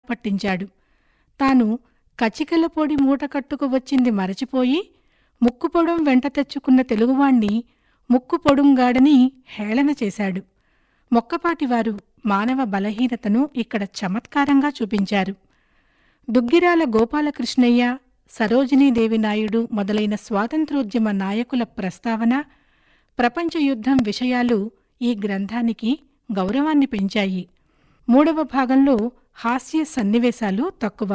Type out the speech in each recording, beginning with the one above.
పట్టించాడు. తాను కచికల పొడి మూట కట్టుకు వచ్చింది మరచిపోయి ముక్కుపొడుం వెంట తెచ్చుకున్న తెలుగువాణ్ణి ముక్కుపొడుంగాడని హేళన చేశాడు. మొక్కపాటివారు మానవ బలహీనతను ఇక్కడ చమత్కారంగా చూపించారు. దుగ్గిరాల గోపాలకృష్ణయ్య, సరోజినీదేవి నాయుడు మొదలైన స్వాతంత్ర్యోద్యమ నాయకుల ప్రస్తావన, ప్రపంచ యుద్ధం విషయాలు ఈ గ్రంథానికి గౌరవాన్ని పెంచాయి. 3వ భాగంలో హాస్య సన్నివేశాలు తక్కువ.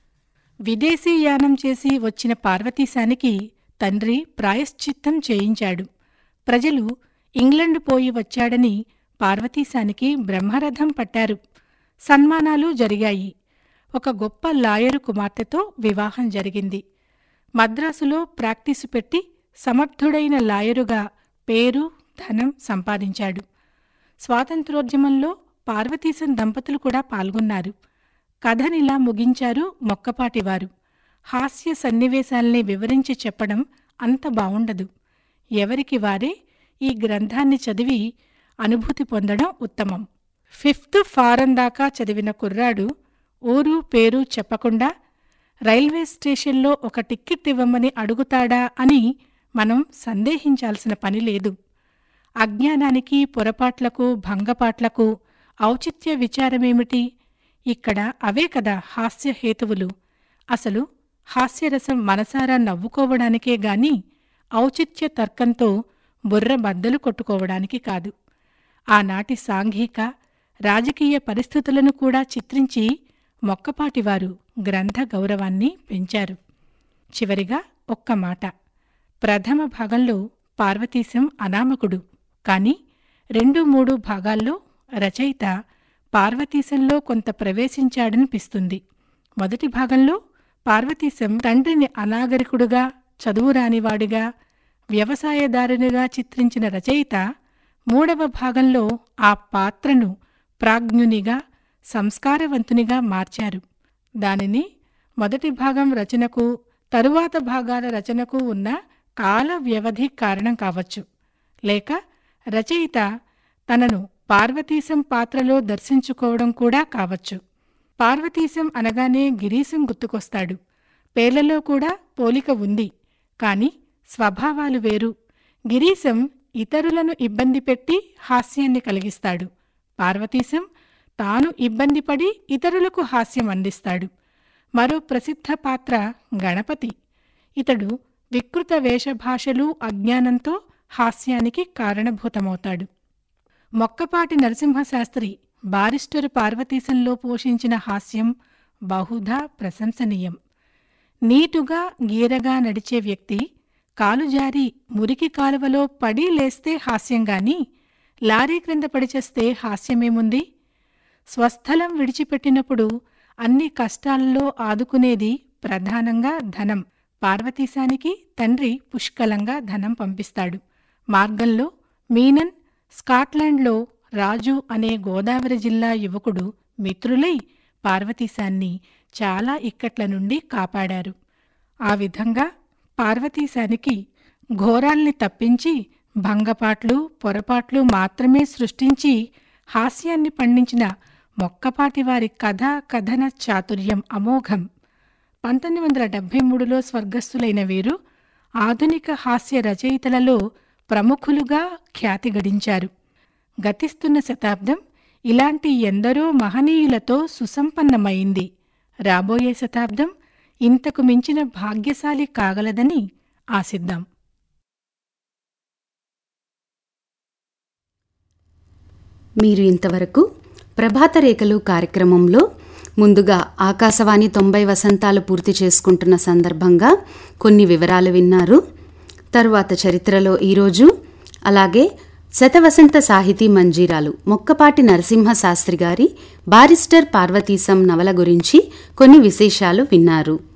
విదేశీయానం చేసి వచ్చిన పార్వతీశానికి తండ్రి ప్రాయశ్చిత్తం చేయించాడు. ప్రజలు ఇంగ్లండ్ పోయి వచ్చాడని పార్వతీశానికి బ్రహ్మరథం పట్టారు. సన్మానాలు జరిగాయి. ఒక గొప్ప లాయరు కుమార్తెతో వివాహం జరిగింది. మద్రాసులో ప్రాక్టీసు పెట్టి సమర్థుడైన లాయరుగా పేరు, ధనం సంపాదించాడు. స్వాతంత్ర్యోద్యమంలో పార్వతీశం దంపతులు కూడా పాల్గొన్నారు. కథనిలా ముగించారు మొక్కపాటివారు. హాస్య సన్నివేశాల్ని వివరించి చెప్పడం అంత బావుండదు. ఎవరికి వారే ఈ గ్రంథాన్ని చదివి అనుభూతి పొందడం ఉత్తమం. 5th ఫారం దాకా చదివిన కుర్రాడు ఊరు పేరు చెప్పకుండా రైల్వే స్టేషన్లో ఒక టిక్కెట్ ఇవ్వమని అడుగుతాడా అని మనం సందేహించాల్సిన పని లేదు. అజ్ఞానానికి, పొరపాట్లకు, భంగపాట్లకు ఔచిత్య విచారమేమిటి? ఇక్కడ అవే కదా హాస్యహేతువులు. అసలు హాస్యరసం మనసారా నవ్వుకోవడానికే గాని ఔచిత్య తర్కంతో బుర్ర బద్దలు కొట్టుకోవడానికి కాదు. ఆనాటి సాంఘిక, రాజకీయ పరిస్థితులను కూడా చిత్రించి మొక్కపాటివారు గ్రంథ గౌరవాన్ని పెంచారు. చివరిగా ఒక్క మాట. ప్రథమ భాగంలో పార్వతీశం అనామకుడు. కాని 2, 3 భాగాల్లో రచయిత పార్వతీశంలో కొంత ప్రవేశించాడనిపిస్తుంది. మొదటి భాగంలో పార్వతీశం తండ్రిని అనాగరికుడుగా, చదువురానివాడిగా, వ్యవసాయదారునిగా చిత్రించిన రచయిత 3వ భాగంలో ఆ పాత్రను ప్రాజ్ఞునిగా, సంస్కారవంతునిగా మార్చారు. దానిని మొదటి భాగం రచనకు, తరువాత భాగాల రచనకు ఉన్న కాల వ్యవధి కారణం కావచ్చు. లేక రచయిత తనను పార్వతీశం పాత్రలో దర్శించుకోవడం కూడా కావచ్చు. పార్వతీశం అనగానే గిరీశం గుర్తుకొస్తాడు. పేర్లలో కూడా పోలిక ఉంది. కాని స్వభావాలు వేరు. గిరీశం ఇతరులను ఇబ్బంది పెట్టి హాస్యాన్ని కలిగిస్తాడు. పార్వతీశం తాను ఇబ్బందిపడి ఇతరులకు హాస్యం అందిస్తాడు. మరో ప్రసిద్ధ పాత్ర గణపతి. ఇతడు వికృత వేషభాషలు, అజ్ఞానంతో హాస్యానికి కారణభూతమవుతాడు. మొక్కపాటి నరసింహశాస్త్రి బారిస్టరు పార్వతీశంలో పోషించిన హాస్యం బహుధా ప్రశంసనీయం. నీటుగా, గీరగా నడిచే వ్యక్తి కాలుజారి మురికి కాలువలో పడి లేస్తే హాస్యంగాని లారీ క్రింద పడిచేస్తే హాస్యమేముంది? స్వస్థలం విడిచిపెట్టినప్పుడు అన్ని కష్టాల్లో ఆదుకునేది ప్రధానంగా ధనం. పార్వతీశానికి తండ్రి పుష్కలంగా ధనం పంపిస్తాడు. మార్గంలో మీనన్, స్కాట్లాండ్లో రాజు అనే గోదావరి జిల్లా యువకుడు మిత్రులై పార్వతీశాన్ని చాలా ఇక్కట్ల నుండి కాపాడారు. ఆ విధంగా పార్వతీశానికి ఘోరాల్ని తప్పించి భంగపాట్లు, పొరపాట్లు మాత్రమే సృష్టించి హాస్యాన్ని పండించిన మొక్కపాటివారి కథన చాతుర్యం అమోఘం. 1973లో స్వర్గస్థులైన వీరు ఆధునిక హాస్య రచయితలలో ప్రముఖులుగా ఖ్యాతి గడించారు. గతిస్తున్న శతాబ్దం ఇలాంటి ఎందరో మహనీయులతో సుసంపన్నమైంది. రాబోయే శతాబ్దం ఇంతకు మించిన భాగ్యశాలి కాగలదని ఆశిద్దాం. మీరు ఇంతవరకు ప్రభాతరేఖలు కార్యక్రమంలో ముందుగా ఆకాశవాణి 90 వసంతాలు పూర్తి చేసుకుంటున్న సందర్భంగా కొన్ని వివరాలు విన్నారు. తరువాత చరిత్రలో ఈరోజు, అలాగే శతవసంత సాహితీ మంజీరాలు మొక్కపాటి నరసింహశాస్త్రి గారి బారిస్టర్ పార్వతీశం నవల గురించి కొన్ని విశేషాలు విన్నారు.